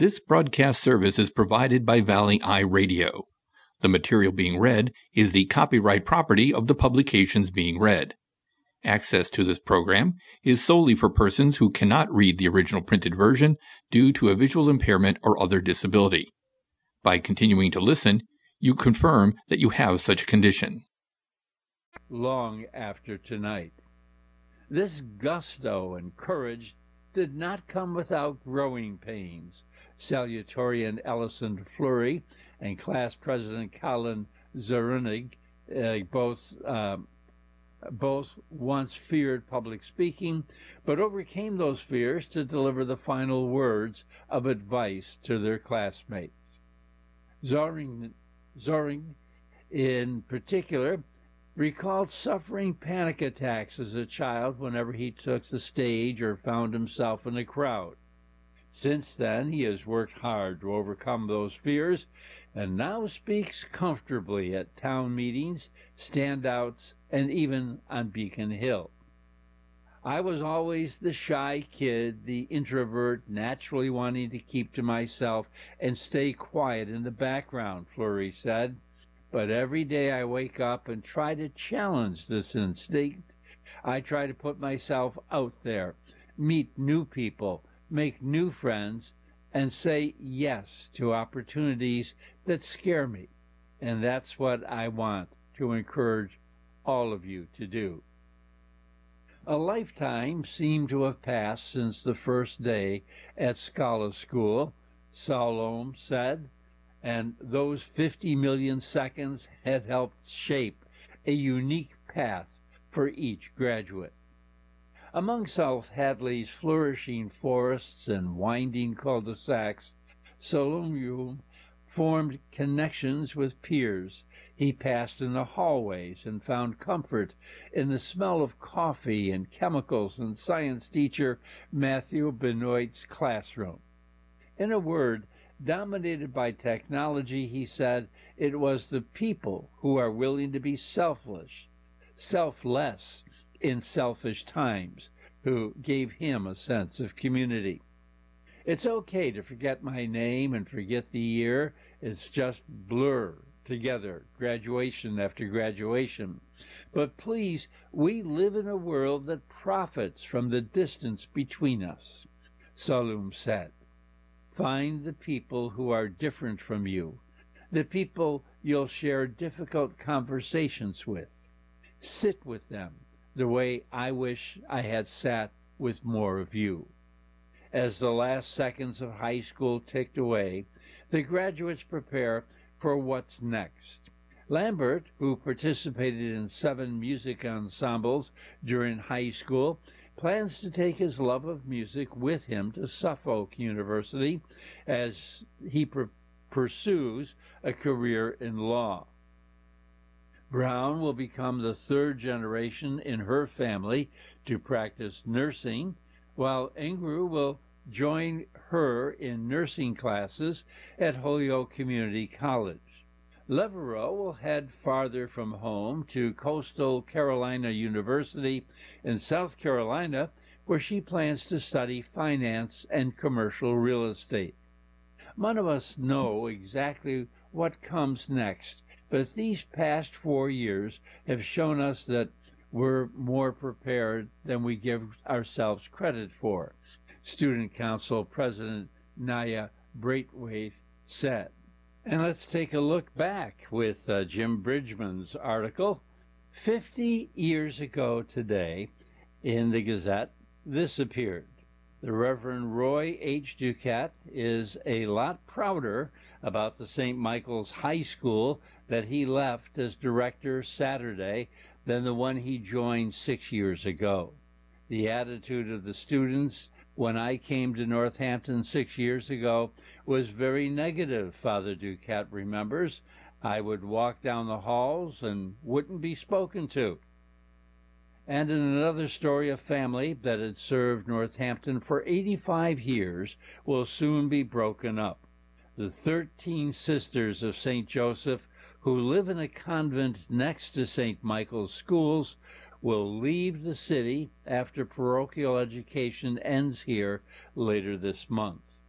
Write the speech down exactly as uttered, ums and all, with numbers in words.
This broadcast service is provided by Valley Eye Radio. The material being read is the copyright property of the publications being read. Access to this program is solely for persons who cannot read the original printed version due to a visual impairment or other disability. By continuing to listen, you confirm that you have such a condition. Long after tonight. This gusto and courage did not come without growing pains. Salutatorian Ellison Fleury and class president Colin Zerunig, uh, both uh, both once feared public speaking, but overcame those fears to deliver the final words of advice to their classmates. Zoring, Zoring, in particular, recalled suffering panic attacks as a child whenever he took the stage or found himself in a crowd. Since then, he has worked hard to overcome those fears and now speaks comfortably at town meetings, standouts, and even on Beacon Hill. I was always the shy kid, the introvert, naturally wanting to keep to myself and stay quiet in the background, Fleury said. But every day I wake up and try to challenge this instinct. I try to put myself out there, meet new people, make new friends, and say yes to opportunities that scare me. And that's what I want to encourage all of you to do. A lifetime seemed to have passed since the first day at Scala School, Salome said, and those fifty million seconds had helped shape a unique path for each graduate. Among South Hadley's flourishing forests and winding cul-de-sacs, Salome formed connections with peers. He passed in the hallways and found comfort in the smell of coffee and chemicals in science teacher Matthew Benoit's classroom. In a word, dominated by technology, he said, it was the people who are willing to be selfless, selfless in selfish times, who gave him a sense of community. It's okay to forget my name and forget the year. It's just blur together, graduation after graduation. But please, we live in a world that profits from the distance between us, Salome said. Find the people who are different from you, the people you'll share difficult conversations with. Sit with them the way I wish I had sat with more of you. As the last seconds of high school ticked away, the graduates prepare for what's next. Lambert, who participated in seven music ensembles during high school, plans to take his love of music with him to Suffolk University as he pr- pursues a career in law. Brown will become the third generation in her family to practice nursing, while Ingru will join her in nursing classes at Holyoke Community College. Levereau will head farther from home to Coastal Carolina University in South Carolina, where she plans to study finance and commercial real estate. None of us know exactly what comes next, but these past four years have shown us that we're more prepared than we give ourselves credit for, Student Council President Naya Braithwaite said. And let's take a look back with uh, Jim Bridgman's article. Fifty years ago today, in the Gazette, this appeared. The Reverend Roy H. Ducat is a lot prouder about the Saint Michael's High School that he left as director Saturday than the one he joined six years ago. The attitude of the students when I came to Northampton six years ago was very negative, Father Ducat remembers. I would walk down the halls and wouldn't be spoken to. And in another story, a family that had served Northampton for eighty-five years will soon be broken up. The thirteen sisters of Saint Joseph, who live in a convent next to Saint Michael's schools, will leave the city after parochial education ends here later this month.